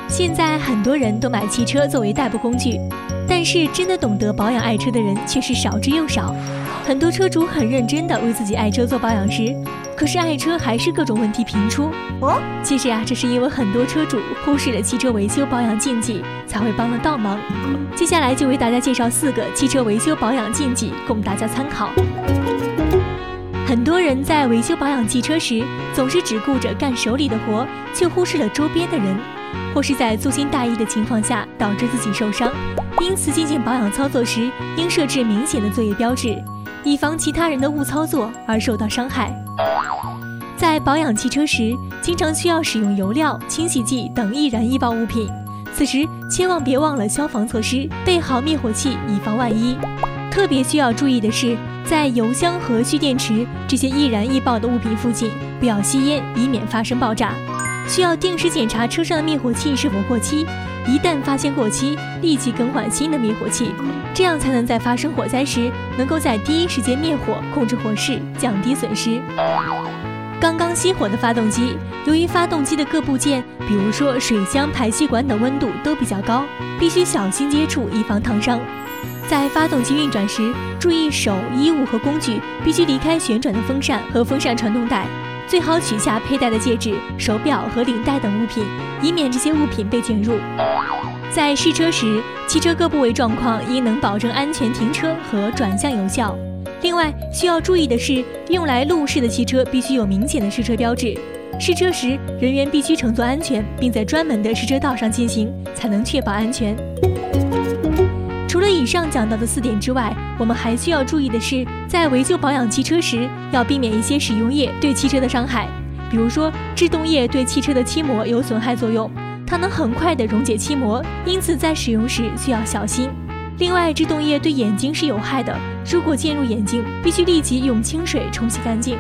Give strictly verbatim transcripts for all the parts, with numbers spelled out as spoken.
现在很多人都买汽车作为代步工具，但是真的懂得保养爱车的人却是少之又少。很多车主很认真地为自己爱车做保养时，可是爱车还是各种问题频出。哦，其实呀，这是因为很多车主忽视了汽车维修保养禁忌，才会帮了倒忙。接下来就为大家介绍四个汽车维修保养禁忌，供大家参考。很多人在维修保养汽车时，总是只顾着干手里的活，却忽视了周边的人，或是在粗心大意的情况下导致自己受伤。因此进行保养操作时，应设置明显的作业标志，以防其他人的误操作而受到伤害。在保养汽车时，经常需要使用油料、清洗剂等易燃易爆物品，此时千万别忘了消防措施，备好灭火器以防万一。特别需要注意的是，在油箱和蓄电池这些易燃易爆的物品附近不要吸烟，以免发生爆炸。需要定时检查车上的灭火器是否过期，一旦发现过期，立即更换新的灭火器，这样才能在发生火灾时能够在第一时间灭火，控制火势，降低损失。刚刚熄火的发动机，由于发动机的各部件，比如说水箱、排气管等温度都比较高，必须小心接触，以防烫伤。在发动机运转时，注意手、衣物和工具必须离开旋转的风扇和风扇传动带，最好取下佩戴的戒指、手表和领带等物品，以免这些物品被卷入。在试车时，汽车各部位状况应能保证安全停车和转向有效。另外需要注意的是，用来路试的汽车必须有明显的试车标志。试车时，人员必须乘坐安全，并在专门的试车道上进行，才能确保安全。除了以上讲到的四点之外，我们还需要注意的是，在维修保养汽车时，要避免一些使用液对汽车的伤害。比如说，制动液对汽车的漆膜有损害作用，它能很快地溶解漆膜，因此在使用时需要小心。另外，制动液对眼睛是有害的，如果溅入眼睛，必须立即用清水冲洗干净。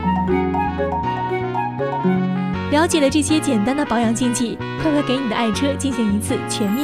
了解了这些简单的保养禁忌，快快给你的爱车进行一次全面